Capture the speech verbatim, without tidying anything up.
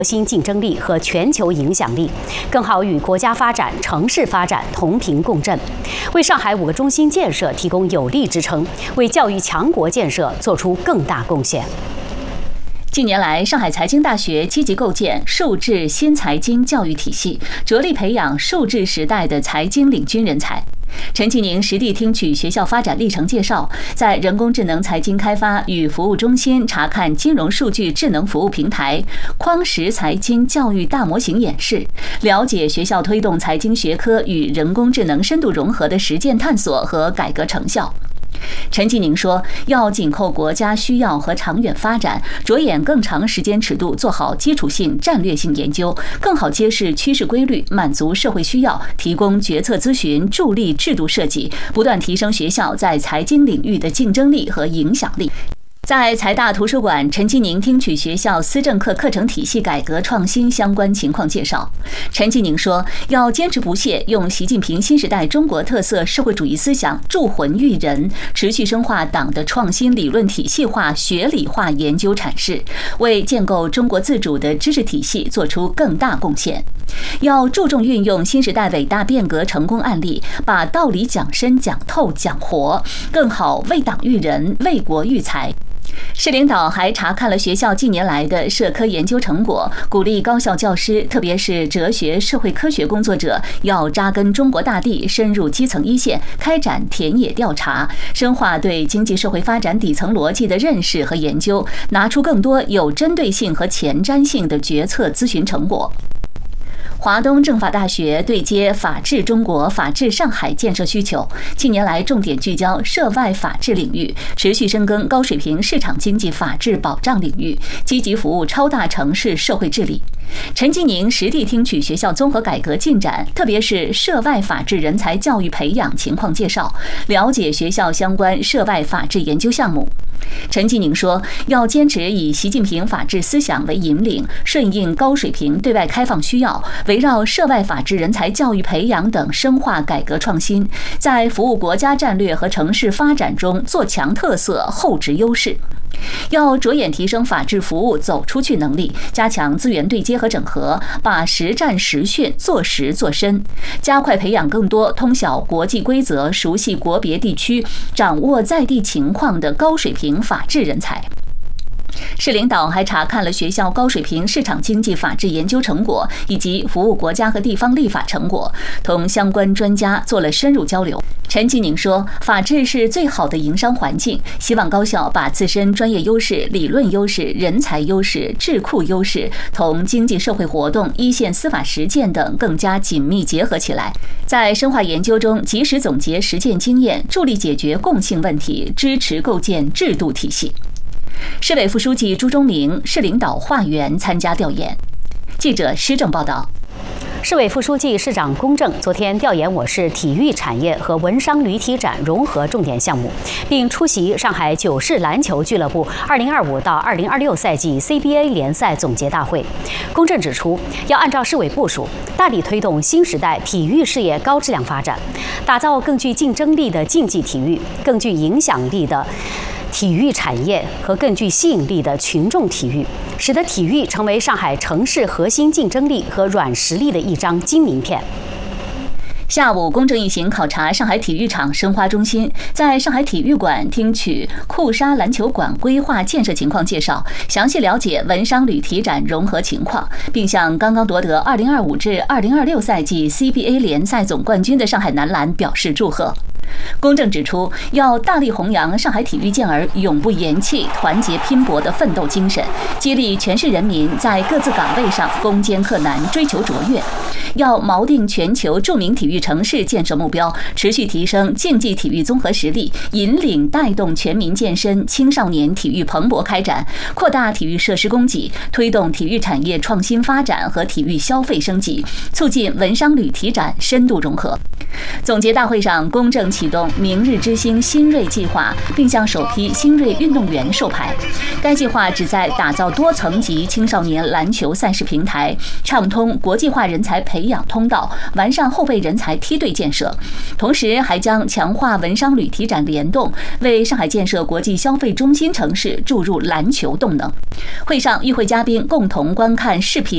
核心竞争力和全球影响力，更好与国家发展、城市发展同频共振，为上海五个中心建设提供有力支撑，为教育强国建设做出更大贡献。 近年来，上海财经大学积极构建数字新财经教育体系，着力培养数字时代的财经领军人才。陈继宁实地听取学校发展历程介绍，在人工智能财经开发与服务中心查看金融数据智能服务平台匡时财经教育大模型演示，了解学校推动财经学科与人工智能深度融合的实践探索和改革成效。陈继宁说，要紧扣国家需要和长远发展，着眼更长时间尺度，做好基础性、战略性研究，更好揭示趋势规律，满足社会需要，提供决策咨询，助力制度设计，不断提升学校在财经领域的竞争力和影响力。在财大图书馆，陈继宁听取学校思政课课程体系改革创新相关情况介绍。陈继宁说，要坚持不懈用习近平新时代中国特色社会主义思想铸魂育人，持续深化党的创新理论体系化、学理化研究阐释，为建构中国自主的知识体系做出更大贡献。要注重运用新时代伟大变革成功案例，把道理讲深、讲透、讲活，更好为党育人、为国育才。市领导还查看了学校近年来的社科研究成果，鼓励高校教师，特别是哲学、社会科学工作者，要扎根中国大地，深入基层一线，开展田野调查，深化对经济社会发展底层逻辑的认识和研究，拿出更多有针对性和前瞻性的决策咨询成果。华东政法大学对接法治中国、法治上海建设需求，近年来重点聚焦涉外法治领域，持续深耕高水平市场经济法治保障领域，积极服务超大城市社会治理。陈继宁实地听取学校综合改革进展，特别是涉外法治人才教育培养情况介绍，了解学校相关涉外法治研究项目。陈继宁说，要坚持以习近平法治思想为引领，顺应高水平对外开放需要，围绕涉外法治人才教育培养等深化改革创新，在服务国家战略和城市发展中做强特色、厚植优势。要着眼提升法治服务走出去能力，加强资源对接和整合，把实战实训做实做深，加快培养更多通晓国际规则、熟悉国别地区、掌握在地情况的高水平法治人才。市领导还查看了学校高水平市场经济法治研究成果以及服务国家和地方立法成果，同相关专家做了深入交流。陈继宁说，法治是最好的营商环境，希望高校把自身专业优势、理论优势、人才优势、智库优势同经济社会活动、一线司法实践等更加紧密结合起来，在深化研究中及时总结实践经验，助力解决共性问题，支持构建制度体系。市委副书记朱忠明、市领导华源参加调研。记者施正报道。 市委副书记、市长龚正昨天调研我市体育产业和文商旅体展融合重点项目，并出席上海九市篮球俱乐部二零二五到二零二六赛季 C B A 联赛总结大会。龚正指出，要按照市委部署，大力推动新时代体育事业高质量发展，打造更具竞争力的竞技体育、更具影响力的体育产业和更具吸引力的群众体育，使得体育成为上海城市核心竞争力和软实力的一张金名片。 下午，龚正一行考察上海体育场申花中心，在上海体育馆听取库沙篮球馆规划建设情况介绍，详细了解文商旅体展融合情况，并向刚刚夺得二零二五至二零二六赛季 C B A 联赛总冠军的上海男篮表示祝贺。龚正指出，要大力弘扬上海体育健儿永不言弃、团结拼搏的奋斗精神，激励全市人民在各自岗位上攻坚克难、追求卓越。要锚定全球著名体育城市建设目标，持续提升竞技体育综合实力，引领带动全民健身、青少年体育蓬勃开展，扩大体育设施供给，推动体育产业创新发展和体育消费升级，促进文商旅体展深度融合。总结大会上，龚正启动明日之星新锐计划，并向首批新锐运动员授牌。该计划旨在打造多层级青少年篮球赛事平台，畅通国际化人才培养通道，完善后备人才梯队建设。同时，还将强化文商旅体展联动，为上海建设国际消费中心城市注入篮球动能。会上，与会嘉宾共同观看视频